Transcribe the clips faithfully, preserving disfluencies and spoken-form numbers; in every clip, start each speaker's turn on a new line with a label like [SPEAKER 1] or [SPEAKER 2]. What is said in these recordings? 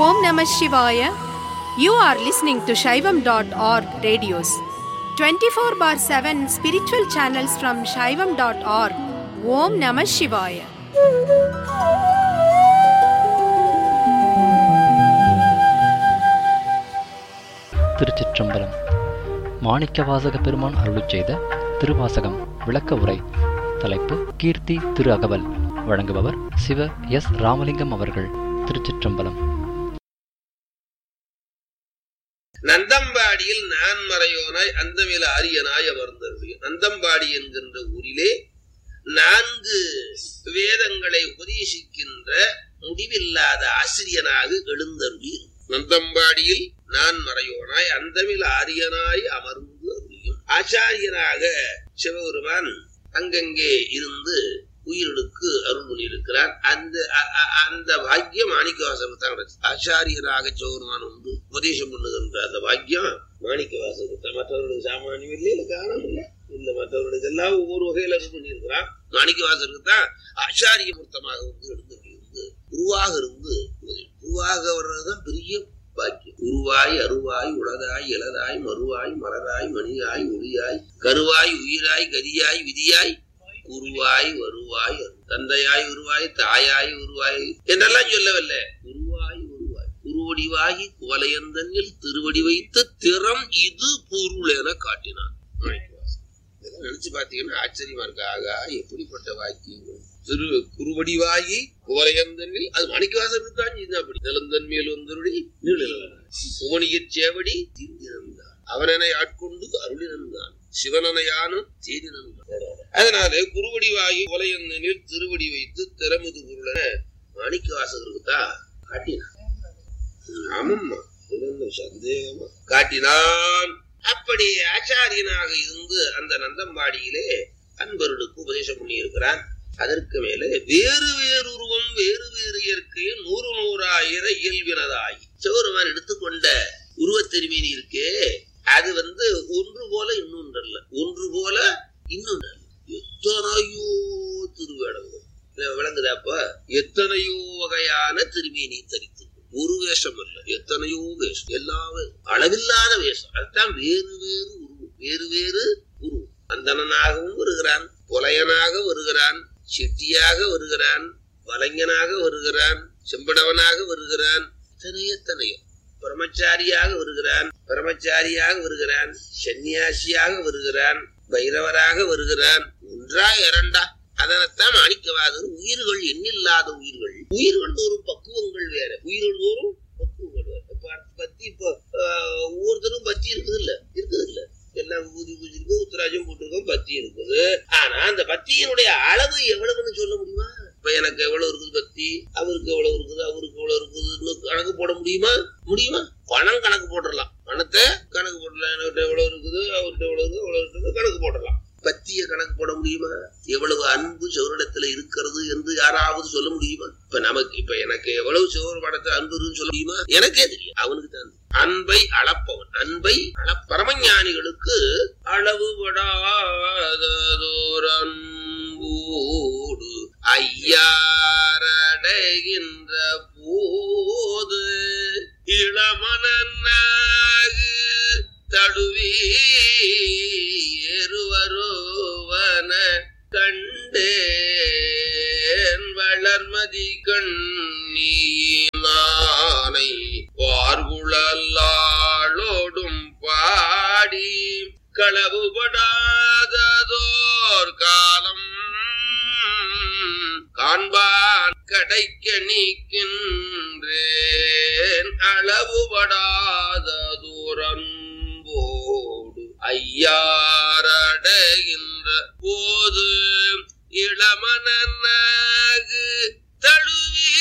[SPEAKER 1] Om Namah Shivaya. You are listening to Shaivam dot org radios. twenty-four bar seven spiritual channels from Shaivam dot org. Om Namah Shivaya.
[SPEAKER 2] திருச்சிற்றம்பலம். மாணிக்கவாசக பெருமான் அருளிச் செய்த திருவாசகம் விளக்க உரை. தலைப்பு கீர்த்தி திரு அகவல். வழங்குபவர் சிவ S Ramalingam அவர்கள். திருச்சிற்றம்பலம்.
[SPEAKER 3] நந்தம்பாடியில் நான் மறையோனாய் அந்தமில ஆரியனாய் அமர்ந்தருளிய நந்தம்பாடி என்கின்ற ஊரிலே நான்கு வேதங்களை உபதேசிக்கின்ற முடிவில்லாத ஆசிரியனாக எழுந்தருளி நந்தம்பாடியில் நான் மறையோனாய் அந்தமில் ஆரியனாய் அமர்ந்து அருளியும் ஆச்சாரியனாக சிவபெருமான் அங்கங்கே இருந்து உயிர்களுக்கு அருள் பண்ணியிருக்கிறார். அந்த அந்த பாக்கியம் மாணிக்கவாசகருக்கு தான் கிடைச்சது. ஆச்சாரியனாக சிவபெருமான் வந்து உபதேசம் பண்ணுகின்ற அந்த பாக்கியம் மாணிக்கவாசகருக்கு தான். மற்றவர்களுக்கு சாமானியம் இல்லை, இல்லை காரணம் இல்லை, இல்லை மற்றவர்களுக்கு எல்லாம் ஒவ்வொரு வகையில அருள் பண்ணியிருக்கிறான். மாணிக்கவாசகருக்கு தான் ஆச்சாரிய மூர்த்தமாக வந்து எழுந்து இருந்து குருவாக இருந்து குருவாக வர்றதுதான் பெரிய பாக்கியம். உருவாய் அருவாய் உலகாய் இளதாய் மறுவாய் மலராய் மணியாய் ஒளியாய் கருவாய் உயிராய் கதியாய் விதியாய் குருவாய் வருவாய் தந்தையாய் உருவாய் தாயாய் உருவாய் என்றெல்லாம் சொல்லவில்லை. குருவாய் வருவாய் குருவடிவாகி குவலையந்தனில் திருவடி வைத்து திறம் இது பொருள் என காட்டினான். நினைச்சு பாத்தீங்கன்னா ஆச்சரியமா இருக்கு. ஆகா, எப்படிப்பட்ட வாக்கியங்கள்! திரு குருவடிவாகி குவலையந்தனில் அது மாணிக்கவாசகருக்கு தான் இது. அப்படி நிலந்தன் மேல் வந்தருளி புவனியச் சேவடி தீர்ந்திருந்தான் அவனனை ஆட்கொண்டு அருளினந்தான் சிவனனையானும் தேடினந்தான். அதனால குருவடிவாகி குவலையந்தனில் திருவடி வைத்து திறமுது பொருளென மாணிக்கவாசகருக்கு தான் காட்டினான். ஆமம்மா, சந்தேகமா காட்டினான். அப்படி ஆச்சாரியனாக இருந்து அந்த நந்தம்பாடியிலே அன்பர்களுக்கு உபதேசம் பண்ணி இருக்கிறான். அதற்கு மேலே வேறு வேறு உருவம் வேறு வேறு இயற்கையை நூறு நூறாயிர இயல்பினதாய் சிவபெருமான் எடுத்துக்கொண்ட உருவத்தெருமீனி இருக்கே, அது வந்து ஒன்று போல இன்னொன்று அல்ல, ஒன்று போல இன்னொன்று அல்ல. எத்தனையோ திருவேடங்கள் விளங்குதாப்ப, எத்தனையோ வகையான திருமேனி தரித்து ஒரு வேஷம் அல்ல, எத்தனையோ வேஷம், எல்லாம் அளவில்லாத வேஷம். அதுதான் வேறு வேறு உருவம் வேறு வேறு உருவம். அந்தணனாகவும் வருகிறான், புலையனாக வருகிறான், செட்டியாக வருகிறான், வலைஞனாக வருகிறான், செம்படவனாக வருகிறான், எத்தனையோ எத்தனையோ பிரம்மச்சாரியாக வருகிறான், பிரம்மச்சாரியாக வருகிறான், சன்னியாசியாக வருகிறான், பைரவராக வருகிறான். ஒன்றா இரண்டா? அதனைத்தான் மாணிக்கவாசகர் உயிர்கள் எண்ணில்லாத உயிர்கள், உயிர்கள் தோறும் பக்குவங்கள் வேற, உயிர்கள் தோறும் பக்குவங்கள் வேற. பத்தி இப்போ ஒவ்வொருத்தரும் பத்தி இருக்குது இல்ல இருக்குது இல்ல எல்லாம் ஊதி பூஜை இருக்கு, உத்தராஜம் போட்டிருக்கோம், பத்தி இருக்குது. ஆனா அந்த பத்தியினுடைய அளவு எவ்வளவுன்னு சொல்ல முடியுமா? இப்ப எனக்கு எவ்வளவு இருக்குது பத்தி, அவருக்கு எவ்வளவு இருக்குது, அவருக்கு எவ்வளவு இருக்குதுன்னு கணக்கு போட முடியுமா? முடியுமா? பணம் கணக்கு போட்டுடலாம், பணத்தை கணக்கு போடலாம். என்கிட்ட எவ்வளவு இருக்குது, அவர்கிட்ட எவ்வளவு இருக்குது, எவ்வளவு இருக்குது கணக்கு போடலாம். பத்திய கணக்கு போட முடியுமா? எவ்வளவு அன்பு சிவரிடத்துல இருக்கிறது என்று யாராவது சொல்ல முடியுமா? இப்ப நமக்கு இப்ப எனக்கு எவ்வளவு சிவர் படத்துல அன்பு இருக்குன்னு சொல்ல முடியுமா? எனக்கே தெரியும். அவனுக்கு தான் அன்பை அளப்பவன். அன்பை அள பரமஞானிகளுக்கு அளவுபடாததோர் அன்போடு ஐயாரடைகின்ற போது இளமனாகு தடுவி ஏறுவரோவன கண்டேன் வளர்மதி கண்ணீனானை பார்குழலாளோடும் பாடி களவுபடாததோர் காலம் காண்பான் கடைக்க நீக்கின்றேன் அளவுபடாததோர் அன்போடு ஐயாரடைகின்ற போது இளமனாகு தழுவி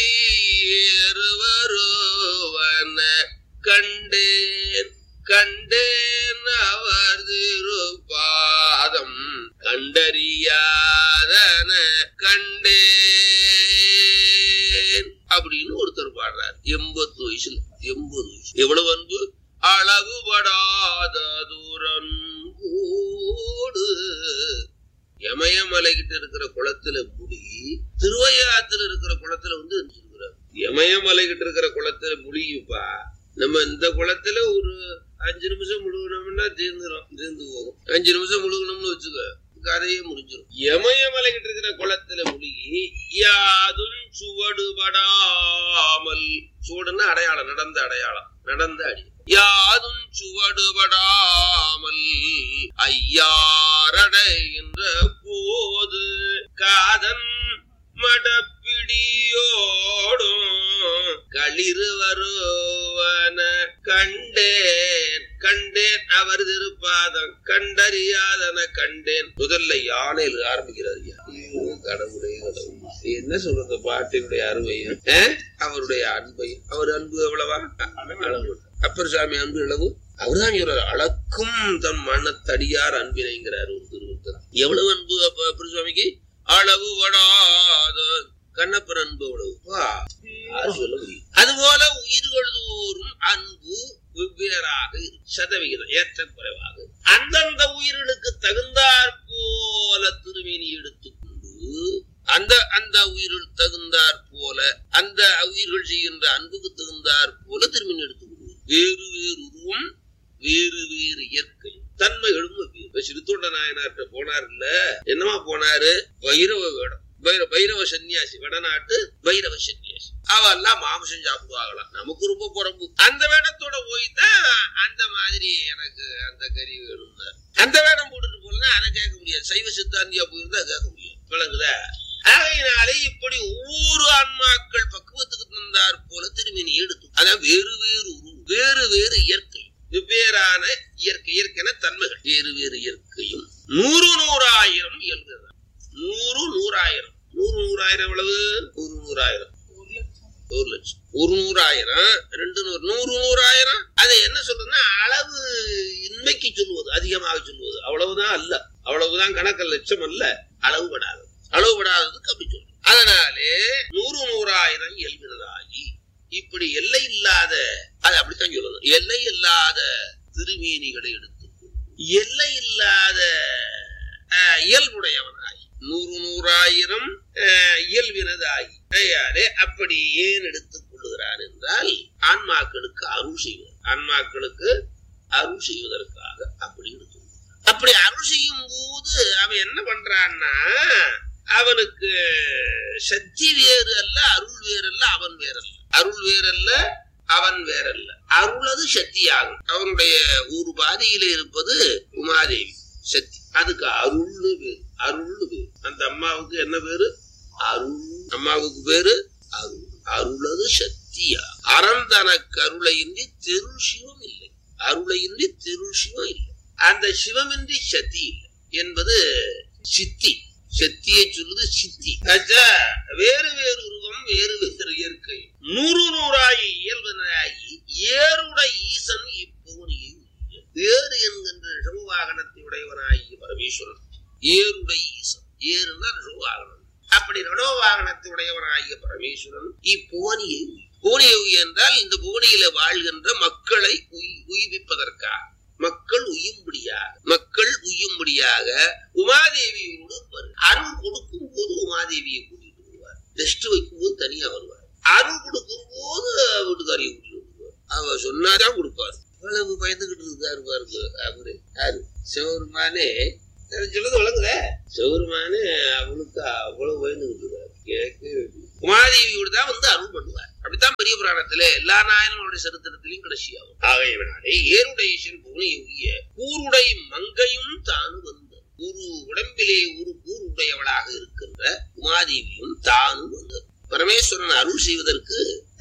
[SPEAKER 3] ஏறுவரோவன கண்டேன் கண்டேன் அவர் திருப்பாதம் கண்டறியாதன கண்டேன் அப்படின்னு ஒருத்தர் பாடுறார். எண்பது வயசுல எண்பது வயசு எவ்வளவு அன்பு! அளவுபடாத தூரன்போடு யமயமலை கிட்ட இருக்கிற குளத்துல முடி திருவையாத்துல இருக்கிற குளத்துல வந்து இமயமலை கிட்ட இருக்கிற குளத்துல முழுகிப்பா. நம்ம இந்த குளத்துல ஒரு அஞ்சு நிமிஷம் முழுகணும்னா தீர்ந்துடும், தீர்ந்து போகும். அஞ்சு நிமிஷம் முழுகணும்னு வச்சுக்க, கதையே முடிஞ்சிடும். இமயமலை கிட்ட இருக்கிற குளத்துல முழுகி யாதும் சுவடுபடாமல், சுவடுன்னா அடையாளம், நடந்த அடையாளம், நடந்த அடி. யாதும் சுவடுபடாமல் ஐயாரடைகின்ற போது காதன் மடப்பிடியோடும் களிறு வருவன கண்டேன் கண்டேன் அவர் திருப்பாதம் கண்டறியாதன கண்டேன். முதல்ல யானையில் ஆரம்பிக்கிறார். கடவுளே கடவுள், என்ன சொல்றது பாட்டினுடைய அருமையும் அவருடைய அன்பையும். அவர் அன்பு எவ்வளவா அளவு. அப்பர் சாமி அன்பு அளவு அவர்தான் சொல்றாரு. அளக்கும் தன் மனத்தடியார் அன்பினைங்கிறார் ஒரு திருவத்தர். எவ்வளவு அன்பு அப்ப அப்பர் சுவாமிக்கு? அளவு வடாத கண்ணப்பர் அன்பு எவ்வளவுப்பா சொல்ல முடியும். அதுபோல உயிர்கள் தோறும் அன்பு வெவ்வேறாக சதவிகிதம் ஏற்ற குறைவாக அந்தந்த உயிர்களுக்கு தகுந்தாற் போல திருமேனி எடுத்துக்கொண்டு அந்த அந்த உயிர்கள் தகுந்தாற் போல அந்த உயிர்கள் செய்கின்ற அன்புக்கு தகுந்தாற் போல திருமேனி எடுத்துக்கொண்டு வேறு வேறு உருவம் வேறு வேறு இயற்கை தன்மைகளும் சிறுத்தொண்ட நாயனார்ட்ட போனார் இல்ல, என்னமா போனாரு? வைரவ வேடம், பைரவ சன்னியாசி, வடநாட்டு பைரவ சன்னியாசி. அவெல்லாம் மாம்சம் சாப்பிடுவாங்களாம், நமக்கு ரொம்ப புறம்பு. அந்த வேடத்தோட போய்தான் அந்த மாதிரி எனக்கு அந்த கறி வேணும். அந்த வேடம் போட்டுட்டு போனா அதை கேட்க முடியாது. சைவ சித்தாந்தியா போயிருந்தா கேட்க முடியாது. விளங்குதா? ஆகையினாலே இப்படி ஒவ்வொரு ஆன்மாக்கள் பக்குவத்துக்கு தந்தார் போல திருமணி எடுத்து, அதான் வேறு வேறு வேறு வேறு இயற்கை வெவ்வேறான இயற்கை இயற்கைன தன்மைகள் வேறு வேறு இயற்கையும் நூறு நூறாயிரம் இயல்கிறது. நூறு நூறாயிரம் நூறு நூறாயிரம் எவ்வளவு? நூறு நூறாயிரம் ஒரு லட்சம். ஒரு நூறாயிரம் ரெண்டு நூறு நூறு நூறாயிரம். அதை என்ன சொல்றதுன்னா அளவு இன்மைக்கு சொல்லுவது, அதிகமாக சொல்லுவது. அவ்வளவுதான் அல்ல, அவ்வளவுதான் கணக்கு, லட்சம் அல்ல, அளவுபடாதது. அளவுபடாததுக்கு அப்படி சொல்றது. அதனாலே நூறு நூறாயிரம் இயல்பினதாகி இப்படி எல்லை இல்லாத, அது அப்படித்தான் சொல்லணும், எல்லை இல்லாத திருமேனிகளை எடுத்து எல்லை இல்லாத இயல்புடையவனாகி நூறு நூறாயிரம் இயல்பினதாகி அப்படி ஏன் எடுத்துக் கொள்ளுகிறான் என்றால் ஆன்மாக்களுக்கு அருள் செய்வது, ஆன்மாக்களுக்கு அருள் செய்வதற்காக அப்படி எடுத்து. அப்படி அருள் செய்யும் போது அவன் என்ன பண்றான்னா, அவனுக்கு சக்தி வேறு அல்ல, அருள் வேறு அல்ல, அவன் வேறல்ல. அருள் வேறல்ல, அவன் வேறல்ல. அருளது சக்தியாகும். அவனுடைய ஒரு பாதியில இருப்பது உமாதேவி சக்தி, அதுக்கு அருள்னு பேரு. அருள்னு பேரு. அந்த அம்மாவுக்கு என்ன பேரு? அருள். அம்மாவுக்கு பேரு அருள். அருளது சக்தியா. அறந்தனக்கு அருளையின்றி தெருள் சிவம் இல்லை. அருளையின்றி தெருள் சிவம் இல்லை. அந்த சிவமின்றி சக்தி இல்லை என்பது சித்தி. சக்தியை சொல்லுது சித்தி. வேறு வேறு உருவம் வேறு வேறு இயற்கை நூறு நூறாயி இயல்பனாகி ஏருடை ஈசன் இப்போனியை ஏறு என்கின்ற ரிஷபவாகனத்தை உடையவனாகிய பரமேஸ்வரன் ஏருடை ஈசன். ஏறுனா ரிஷபவாகனம். அப்படி ரிஷபவாகனத்தை உடையவனாகிய பரமேஸ்வரன் இப்போனியை போனியை என்றால் இந்த போனியில வாழ்கின்ற மக்களை உய்விப்பதற்காக, மக்கள் உய்யும்படியாக மக்கள் உய்யும்படியாக உமாதேவியோடு அருள் கொடுக்கும் போது உமாதேவியை கூட்டிட்டு வருவார். டெஸ்ட் வைக்கும் போது தனியா வருவார். அருள் கொடுக்கும் போது வீட்டுக்காரியை கூட்டிட்டு வருவார். அவ சொன்னாதான் கொடுப்பாரு. அவ்வளவு பயந்துகிட்டு இருக்காரு பாருங்க அவரு. யாரு? சிவருமானே சொல்றது வழங்குத. சிவருமானே அவனுக்கு அவ்வளவு பயந்துகிட்டு இருக்காரு. கேட்கவே உமாதேவியோடு தான் வந்து அருள் பண்ணுவார். அப்படித்தான் பெரிய புராணத்திலே எல்லா நாயனனுடைய சரித்திரத்திலையும் கடைசியாகும். ஆகையினாலே ஏருடைய பூனை உய்ய கூருடை மங்கையும் தானு வந்த ஒரு உடம்பிலே ஒரு கூருடையவளாக இருக்கின்ற உமாதேவியும் தானும் வந்தது. பரமேஸ்வரன் அருள் செய்வதற்கு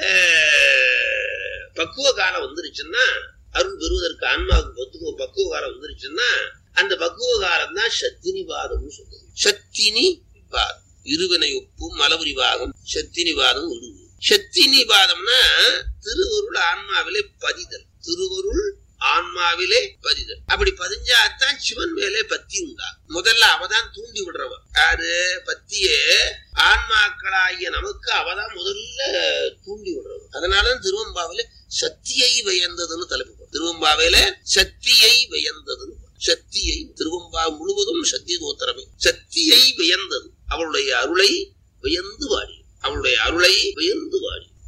[SPEAKER 3] பக்குவ காலம் வந்துருச்சுன்னா, அருள் பெறுவதற்கு ஆன்மாவுக்கு பத்துவ பக்குவ காலம் வந்துருச்சுன்னா, அந்த பக்குவ காலம் தான் சத்தினி பாதம்னு சொல்றது. சத்தினி பாதம் இருவினை ஒப்பும் மலபுரி பாகம் சத்தினி பாதம் விடுவு. சத்தினி பாதம்னா திருவருள் ஆன்மாவிலே பதிதல். திருவருள் ஆன்மாவிலே பதிதல். அப்படி பதிஞ்சாத்தான் சிவன் மேலே பத்தி உண்டா. முதல்ல அவதான் தூண்டி விடுறவன். யாரு? பத்தியே ஆன்மாக்களாகிய நமக்கு அவதான் முதல்ல தூண்டி விடுறவன். அதனாலதான் திருவம்பாவில சத்தியை வியந்ததுன்னு தலைப்பு. திருவம்பாவில சத்தியை வியந்ததுன்னு. சக்தியை திருவம்பா முழுவதும் சத்திய தோத்திரமே. சக்தியை வியந்தது, அவளுடைய அருளை வியந்து வாடி, அவளுடைய அருளை வியந்து வாடி.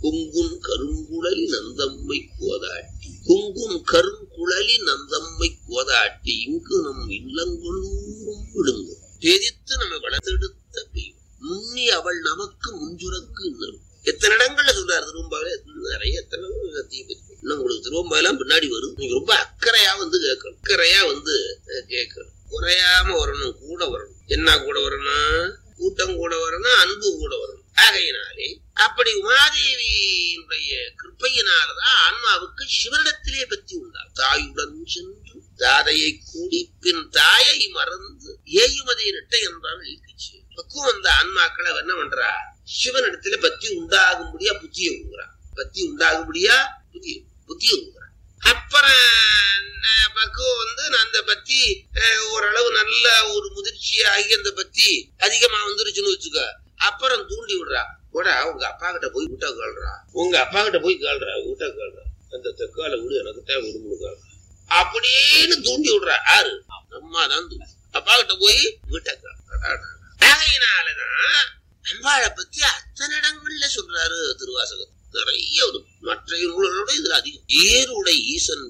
[SPEAKER 3] கொங்குன் கருங்குழலி நந்தம்மை கோதாட்டி கொங்குன் கருங்குழலி நந்தம்மை கோதாட்டி இங்கு நம் இல்லங்களும் விடுங்க தெரித்து நம்ம வளர்த்தெடுத்த பெய்யும் முன்னி அவள் நமக்கு முஞ்சுரக்கு எத்தனை இடங்கள்ல சொல்றாரு திருவம்பாவில நிறைய எத்தனை சத்தியை பத்தி இன்னும் உங்களுக்கு திருவம்பாவெல்லாம் பின்னாடி வரும். நீங்க ரொம்ப அக்கறையா வந்து கேட்கணும் அக்கறையா வந்து கேட்கணும் குறையாம வரணும் கூட வரணும். என்ன கூட வரணும்? கூட்டம் கூட வரணும், அன்பு கூட வரணும். ஆகையினாலே அப்படி உமாதேவியினுடைய கிருப்பையினாலதான் ஆன்மாவுக்கு சிவனிடத்திலே பற்றி உண்டாகும். தாயுடன் சென்று தாதையை கூடி பின் தாயை மறந்து ஏயுமதை நெட்டை என்றால் இழுக்கிச்சு பக்குவம் அந்த ஆன்மாக்களை என்ன பண்றா? சிவனிடத்துல பத்தி உண்டாகும்படியா புத்திய கொடுக்குறா. பத்தி உண்டாகும்படியா புத்திய புத்திய கொடுக்குறா. அப்புறம் பக்குவம் வந்து அந்த பத்தி ஓரளவு நல்ல ஒரு முதிர்ச்சியாகி அந்த பத்தி அதிகமா வந்துருச்சுன்னு வச்சுக்க, அப்புறம் தூண்டி விடுறா. கூட உங்க அப்பா கிட்ட போய் விட்டா கேள்றா, உங்க அப்பா கிட்ட போய் கேள்றா, விட்டா கேள்றா, அந்த தெக்கால விடு எனக்கு தேவை விடுமுன்னு கேள்றா அப்படின்னு தூண்டி விடுறா. யாரு? அம்மா தான் தூண்டி அப்பா கிட்ட போய் விட்டா கேள்றா. ஆகையினாலதான் அம்பாளை பத்தி அத்தனை இடங்கள்ல சொல்றாரு திருவாசகம். நிறைய மற்ற நூலோட இதுல அதிகம். ஏருடை ஈசன்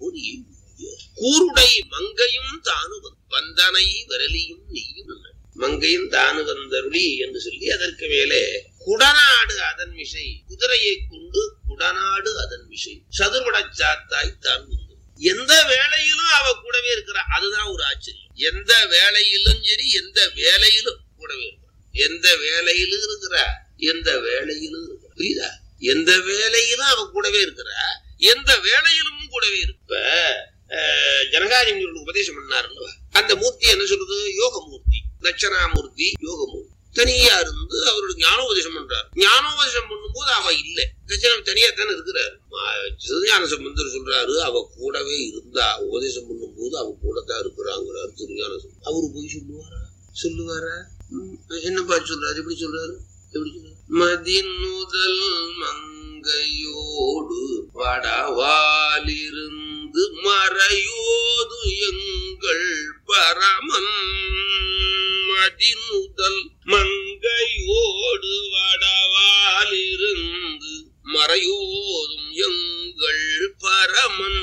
[SPEAKER 3] கூருடை மங்கையும் தானு வந்தனை வரலியும் நெய்யும் மங்கையும் தானு வந்தருளி என்று சொல்லி அதற்கு மேலே குடநாடு அதன் மிசை குதிரையை கொண்டு குடநாடு அதன் மிசை சதுர்வட சாத்தாய் தான் எந்த வேலையிலும் அவ கூடவே இருக்கிறா. அதுதான் ஒரு ஆச்சரியம். எந்த வேலையிலும் சரி, எந்த வேலையிலும் கூடவே இருக்கிறா. எந்த வேலையிலும் இருக்கிறா, எந்த வேலையிலும் இருக்கிறா. புரியுதா? எந்த வேலையிலும் அவ கூடவே இருக்கிறா, எந்த வேலையிலும் கூடவே இருப்ப. ஜனகாதி உபதேசம் பண்ணாருல்ல, அந்த மூர்த்தி என்ன சொல்றது? யோகமூர்த்தி, லட்சணாமூர்த்தி, யோகமூர்த்தி. தனியா இருந்து அவரோட ஞானோபதேசம் பண்றாரு. ஞானோபதேசம் பண்ணும் போது அவ இல்ல, லட்சணம் தனியா தானே இருக்கிறாரு. திருஞான சம்பந்தர் சொல்றாரு, அவ கூடவே இருந்தா உபதேசம் பண்ணும் போது அவ கூட தான் இருக்கிறாங்கிறாரு திருஞான சம்பந்தர். அவரு போய் சொல்லுவாரா? சொல்லுவாரா? என்னப்பா சொல்றாரு? எப்படி சொல்றாரு? எப்படி சொல்றாரு? மதிநுதல் மங்கையோடு வடவாலிருந்து மறையோது எங்கள் பரமன். மதிநுதல் மங்கையோடு வடவாலிருந்து மறையோதும் எங்கள் பரமன்.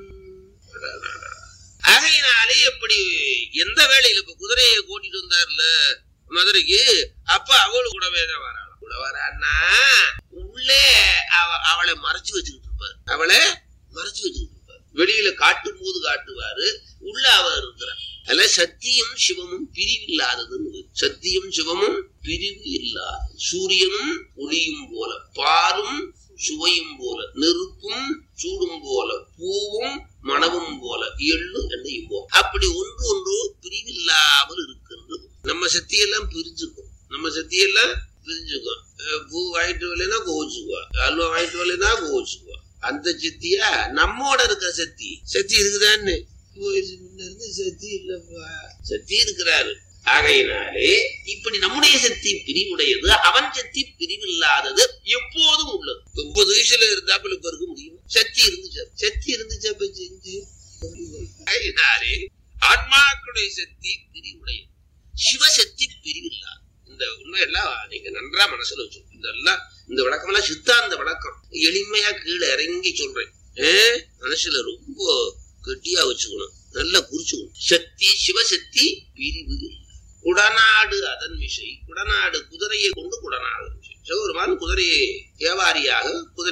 [SPEAKER 3] ஆகையினாலே எப்படி எந்த வேலையில இப்ப குதிரையை கூட்டிட்டு வந்தார்ல மதுரைக்கு, அப்ப அவளு கூடவே தான் வராள். கூட வரான்னா உள்ளே அவ அவளை மறைச்சு வச்சுக்கிட்டு இருப்பாரு. அவளை மறைச்சு வச்சுக்கிட்டு இருப்பாரு. வெளியில காட்டும் போது காட்டுவாரு, உள்ள அவ இருக்கிறார். அதுல சத்தியம் சிவமும் பிரிவு இல்லாததுன்னு. சத்தியம் சிவமும் பிரிவு இல்லாத, சூரியனும் ஒளியும் போல, பாலும் சுவையும் போல, நெருப்பும் சூடும் போல, பூவும் மணவும் போல, எள்ளும் எண்ணெயும் போல, அப்படி ஒன்று ஒன்று பிரிவில்லாமல் இருக்கின்றது. நம்ம சக்தியெல்லாம் பிரிஞ்சுக்கும். நம்ம சக்தியெல்லாம் பிரிஞ்சுக்கும். பூ வாங்கிட்டு வரலைன்னா கோவிச்சுக்குவா, அல்வா வாங்கிட்டு வரலைன்னா கோவிச்சுக்குவா. அந்த சக்தியா நம்மோட இருக்கிற சக்தி சக்தி இருக்குதான்னு சக்தி இல்லப்பா, சக்தி இருக்கிறாரு. ஆகையினாலே இப்படி நம்முடைய சக்தி பிரிவுடையது, அவன் சக்தி பிரிவில்லாதது, எப்போதும் உள்ளது. முப்பது வயசுல இருந்தாப்புல இப்ப இருக்க முடியும். சக்தி இருந்துச்சு, சக்தி இருந்துச்சு அப்ப செஞ்சு. ஆகையினாலே ஆன்மாக்களுடைய சக்தி பிரிவுடையது, சிவசக்தி பிரிவில்லாது. இந்த உண்மையெல்லாம் நீங்க நன்றா மனசுல வச்சு. இதெல்லாம் இந்த விளக்கம் எல்லாம் சித்தாந்த விளக்கம், எளிமையா கீழே இறங்கி சொல்றேன். ஏஹ் மனசுல ரொம்ப கெட்டியா வச்சுக்கணும், நல்லா குறிச்சுக்கணும். சக்தி சிவசக்தி பிரிவு இல்லை. குடநாடு அதன் விஷை, குடநாடு குதிரையை கொண்டு குடநாடு சிவபெருமான் குதிரையை வியாபாரியாக குதிரை